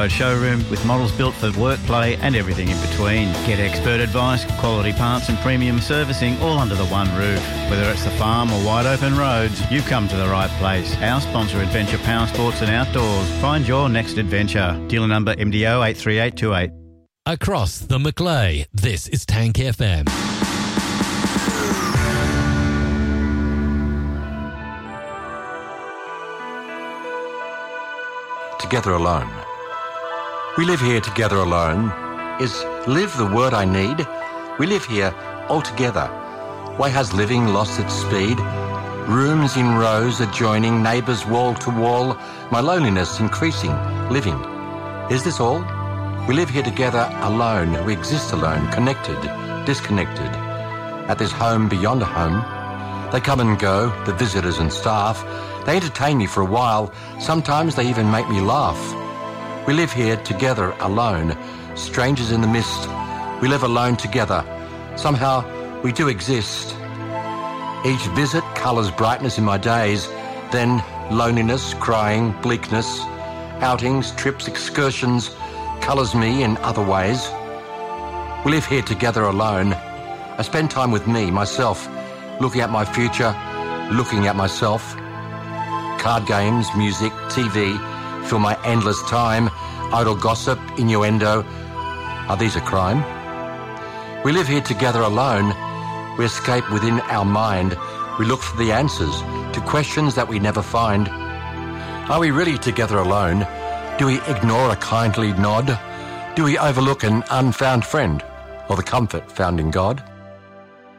A showroom with models built for work, play and everything in between. Get expert advice, quality parts and premium servicing all under the one roof. Whether it's the farm or wide open roads, you've come to the right place. Our sponsor, Adventure Power Sports and Outdoors. Find your next adventure. Dealer number MDO 83828. Across the Macleay, this is Tank FM. Together alone. We live here together alone. Is live the word I need? We live here all together. Why has living lost its speed? Rooms in rows adjoining, neighbours wall to wall, my loneliness increasing, living. Is this all? We live here together alone. We exist alone, connected, disconnected. At this home beyond a home, they come and go, the visitors and staff. They entertain me for a while. Sometimes they even make me laugh. We live here together alone, strangers in the mist. We live alone together. Somehow we do exist. Each visit colours brightness in my days, then loneliness, crying, bleakness, outings, trips, excursions, colours me in other ways. We live here together alone. I spend time with me, myself, looking at my future, looking at myself. Card games, music, TV fill my endless time. Idle gossip, innuendo. Are these a crime? We live here together alone. We escape within our mind. We look for the answers to questions that we never find. Are we really together alone? Do we ignore a kindly nod? Do we overlook an unfound friend or the comfort found in God?